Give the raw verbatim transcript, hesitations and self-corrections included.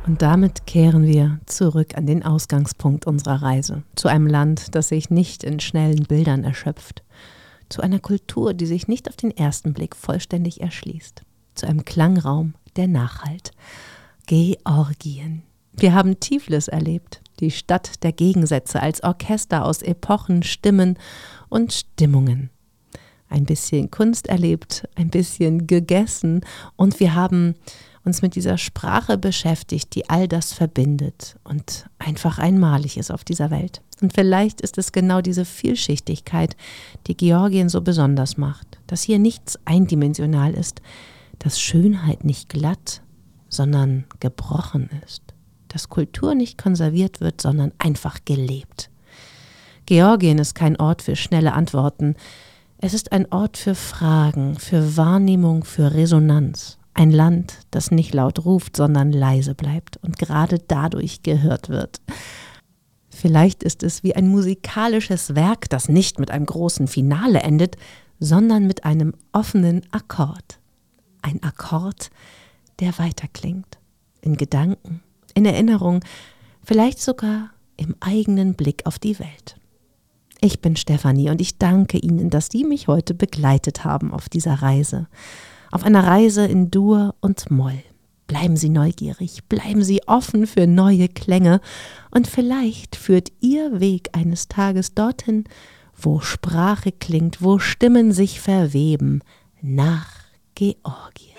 Und damit kehren wir zurück an den Ausgangspunkt unserer Reise, zu einem Land, das sich nicht in schnellen Bildern erschöpft, zu einer Kultur, die sich nicht auf den ersten Blick vollständig erschließt, zu einem Klangraum, der nachhallt. Georgien. Wir haben Tiflis erlebt, die Stadt der Gegensätze als Orchester aus Epochen, Stimmen und Stimmungen. Ein bisschen Kunst erlebt, ein bisschen gegessen und wir haben uns mit dieser Sprache beschäftigt, die all das verbindet und einfach einmalig ist auf dieser Welt. Und vielleicht ist es genau diese Vielschichtigkeit, die Georgien so besonders macht, dass hier nichts eindimensional ist, dass Schönheit nicht glatt, sondern gebrochen ist, dass Kultur nicht konserviert wird, sondern einfach gelebt. Georgien ist kein Ort für schnelle Antworten, es ist ein Ort für Fragen, für Wahrnehmung, für Resonanz. Ein Land, das nicht laut ruft, sondern leise bleibt und gerade dadurch gehört wird. Vielleicht ist es wie ein musikalisches Werk, das nicht mit einem großen Finale endet, sondern mit einem offenen Akkord. Ein Akkord, der weiterklingt. In Gedanken, in Erinnerung, vielleicht sogar im eigenen Blick auf die Welt. Ich bin Stefanie und ich danke Ihnen, dass Sie mich heute begleitet haben auf dieser Reise. Auf einer Reise in Dur und Moll. Bleiben Sie neugierig, bleiben Sie offen für neue Klänge und vielleicht führt Ihr Weg eines Tages dorthin, wo Sprache klingt, wo Stimmen sich verweben, nach Georgien.